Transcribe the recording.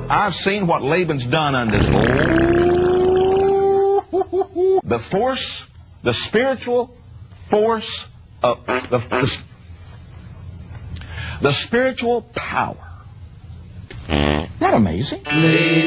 I've seen what Laban's done unto the force, the spiritual force of the spiritual power. Isn't that amazing?